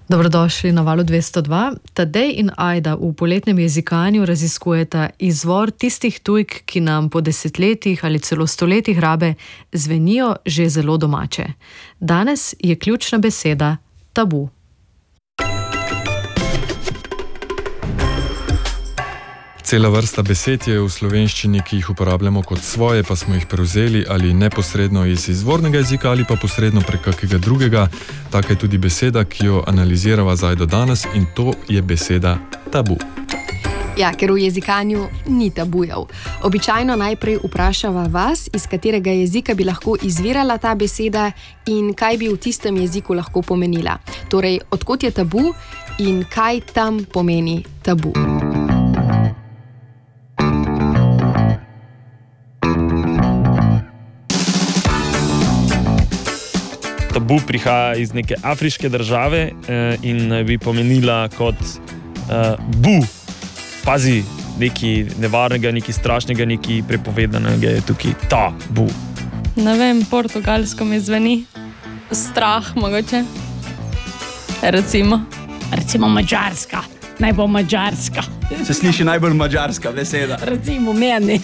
Dobrodošli na Valu 202. Tadej in Ajda v poletnem jezikanju raziskujeta izvor tistih tujk, ki nam po desetletjih ali celo stoletjih rabe zvenijo že zelo domače. Danes je ključna beseda tabu. Cela vrsta besed je v slovenščini, ki jih uporabljamo kot svoje, pa smo jih prevzeli ali neposredno iz izvornega jezika ali pa posredno prek kakega drugega. Taka je tudi beseda, ki jo analizirava zdaj do danes, in to je beseda tabu. Ja, ker v jezikanju ni tabujev. Običajno najprej vprašava vas, iz katerega jezika bi lahko izvirala ta beseda in kaj bi v tistem jeziku lahko pomenila. Torej, odkot je tabu in kaj tam pomeni tabu. Tabu prihaja iz neke afriške države in bi pomenila kot bu. Pazi, nekaj nevarnega, nekaj strašnega, nekaj prepovedanega je tukaj tabu. Ne vem, portugalsko mi zveni. Strah mogoče. Recimo madžarska. Naj bo madžarska. Se sliši najbolj madžarska beseda. Recimo meni.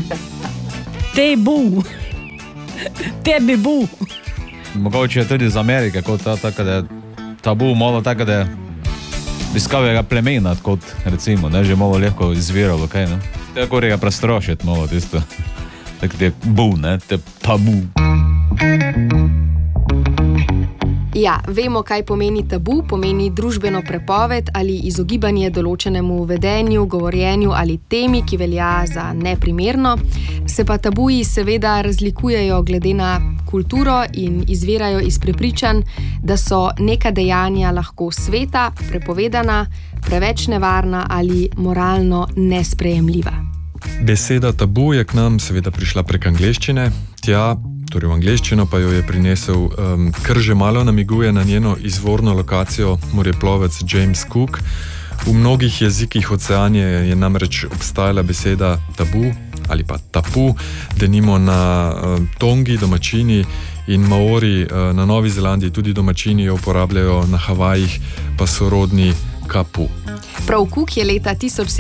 Tebu. Tebi bu. Mogoče je tudi iz Amerike, kot tako, da je tabu malo tako, da je iskavega plemena, kot recimo, ne, že malo lahko izviralo, kaj, ne. Tako ga prestrošiti malo tisto, tako da je bu, ne, te tabu. Ja, vemo, kaj pomeni tabu, pomeni družbeno prepoved ali izogibanje določenemu vedenju, govorjenju ali temi, ki velja za neprimerno. Se pa tabuji seveda razlikujejo glede na kulturo in izvirajo iz prepričanj, da so neka dejanja lahko sveta, prepovedana, preveč nevarna ali moralno nesprejemljiva. Beseda tabu je k nam seveda prišla prek angleščine, torej v angleščino pa jo je prinesel, kar že malo namiguje na njeno izvorno lokacijo, morjeplovec James Cook. V mnogih jezikih Oceanije je namreč obstajala beseda tabu ali pa tapu, denimo na Tongi domačini in Maori na Novi Zelandiji tudi domačini jo uporabljajo, na Havajih pa sorodni kapu. Prav Cook je leta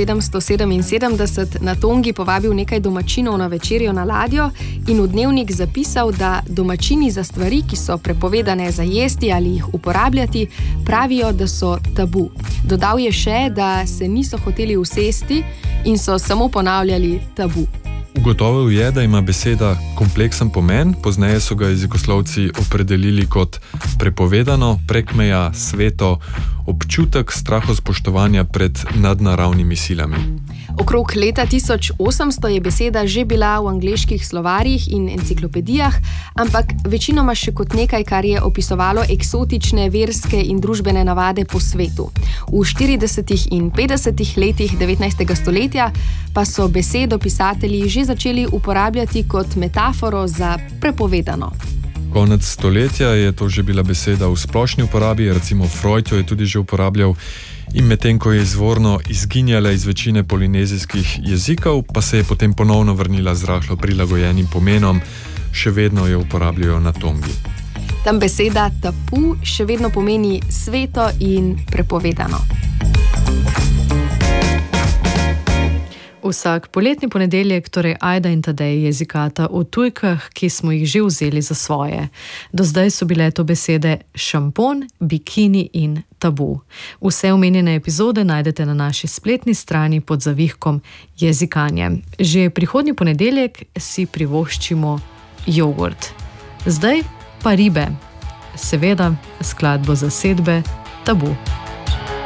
1777 na Tongi povabil nekaj domačinov na večerjo na ladjo in v dnevnik zapisal, da domačini za stvari, ki so prepovedane za jesti ali jih uporabljati, pravijo, da so tabu. Dodal je še, da se niso hoteli usesti in so samo ponavljali tabu. Ugotovil je, da ima beseda kompleksen pomen, pozneje so ga jezikoslovci opredelili kot prepovedano, prek meja, sveto, občutek strahospoštovanja pred nadnaravnimi silami. Okrog leta 1800 je beseda že bila v angleških slovarjih in enciklopedijah, ampak večinoma še kot nekaj, kar je opisovalo eksotične verske in družbene navade po svetu. V 40. in 50. letih 19. stoletja pa so besedo pisatelji že začeli uporabljati kot metaforo za prepovedano. Konec stoletja je to že bila beseda v splošni uporabi, recimo Freud jo je tudi že uporabljal, in medtem ko je izvorno izginjala iz večine polinezijskih jezikov, pa se je potem ponovno vrnila z rahlo prilagojenim pomenom, še vedno jo uporabljajo na Tongi. Tam beseda tabu še vedno pomeni sveto in prepovedano. Vsak poletni ponedeljek torej Ajda in Tadej jezikata o tujkah, ki smo jih že vzeli za svoje. Do zdaj so bile to besede šampon, bikini in tabu. Vse omenjene epizode najdete na naši spletni strani pod zavihkom Jezikanje. Že prihodnji ponedeljek si privoščimo jogurt. Zdaj pa ribe. Seveda skladbo zasedbe Tabu.